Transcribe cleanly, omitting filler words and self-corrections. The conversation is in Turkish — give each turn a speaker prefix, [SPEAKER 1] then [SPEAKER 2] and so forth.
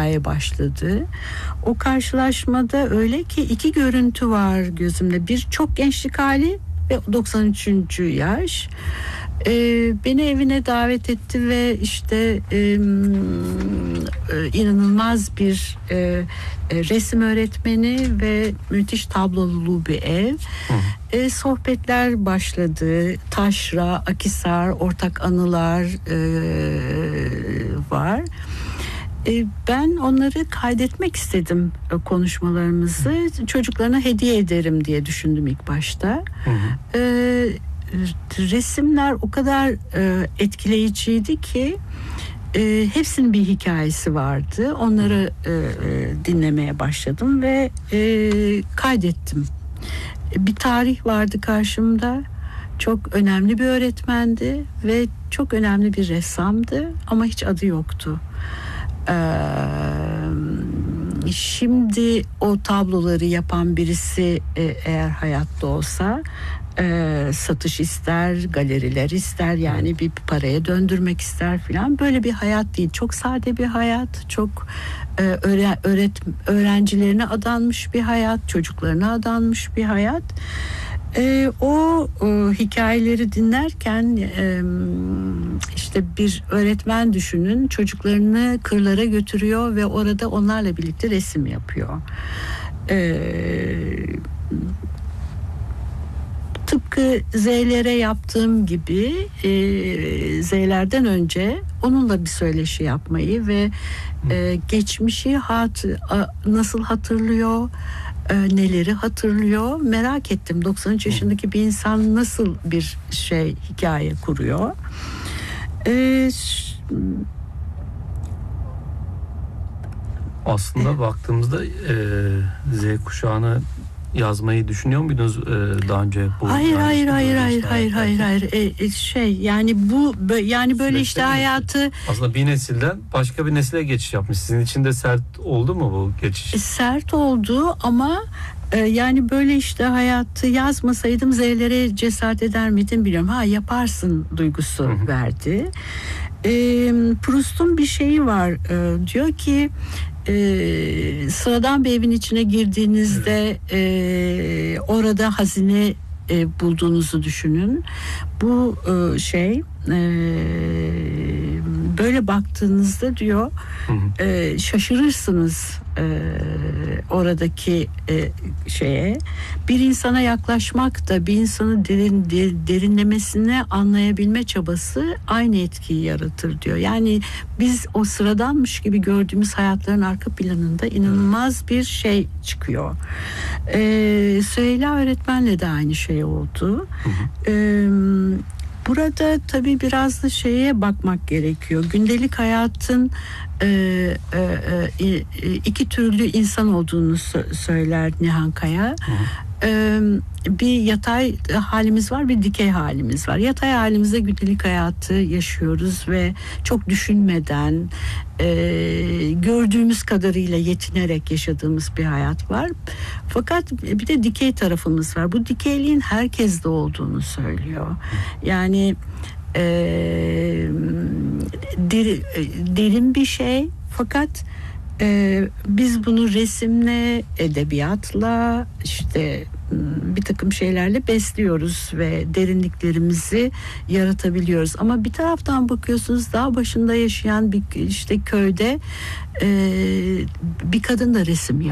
[SPEAKER 1] hikaye başladı. O karşılaşmada öyle ki iki görüntü var gözümde. Bir çok gençlik hali ve 93. yaş. Beni evine davet etti ve işte inanılmaz bir resim öğretmeni ve müthiş tablolu bir ev. Sohbetler başladı. Taşra, Akhisar, ortak anılar var. Ben onları kaydetmek istedim, konuşmalarımızı. Çocuklarına hediye ederim diye düşündüm ilk başta. Resimler o kadar etkileyiciydi ki hepsinin bir hikayesi vardı. Onları dinlemeye başladım ve kaydettim. Bir tarih vardı karşımda. Çok önemli bir öğretmendi ve çok önemli bir ressamdı ama hiç adı yoktu. Şimdi o tabloları yapan birisi eğer hayatta olsa satış ister, galeriler ister, yani bir paraya döndürmek ister filan. Böyle bir hayat değil. Çok sade bir hayat, çok öğrencilerine adanmış bir hayat, çocuklarına adanmış bir hayat. O hikayeleri dinlerken işte bir öğretmen düşünün, çocuklarını kırlara götürüyor ve orada onlarla birlikte resim yapıyor. Tıpkı Z'lere yaptığım gibi Z'lerden önce onunla bir söyleşi yapmayı ve geçmişi nasıl hatırlıyor, neleri hatırlıyor merak ettim. 93 yaşındaki bir insan nasıl bir hikaye kuruyor?
[SPEAKER 2] Aslında baktığımızda Z kuşağını yazmayı düşünüyor muydunuz daha önce?
[SPEAKER 1] Hayır. Yani böyle işte hayatı.
[SPEAKER 2] Aslında bir nesilden başka bir nesile geçiş yapmış. Sizin için de sert oldu mu bu geçiş?
[SPEAKER 1] Sert oldu ama yani böyle işte hayatı yazmasaydım Z'lere cesaret eder miydim bilmiyorum. Yaparsın duygusu verdi. Proust'un bir şeyi var, diyor ki sıradan bir evin içine girdiğinizde orada hazine bulduğunuzu düşünün. Bu böyle baktığınızda diyor şaşırırsınız oradaki şeye. Bir insana yaklaşmak da bir insanı derinlemesine anlayabilme çabası aynı etkiyi yaratır diyor. Yani biz o sıradanmış gibi gördüğümüz hayatların arka planında inanılmaz bir şey çıkıyor. Süheyla öğretmenle de aynı şey oldu. Burada tabii biraz da şeye bakmak gerekiyor. Gündelik hayatın iki türlü insan olduğunu söyler Nihan Kaya. Bir yatay halimiz var, bir dikey halimiz var. Yatay halimizde gündelik hayatı yaşıyoruz ve çok düşünmeden gördüğümüz kadarıyla yetinerek yaşadığımız bir hayat var. Fakat bir de dikey tarafımız var. Bu dikeyliğin herkeste olduğunu söylüyor. Yani derin bir şey, fakat biz bunu resimle, edebiyatla, işte bir takım şeylerle besliyoruz ve derinliklerimizi yaratabiliyoruz. Ama bir taraftan bakıyorsunuz, dağ başında yaşayan bir işte köyde bir kadın da resim yapıyor.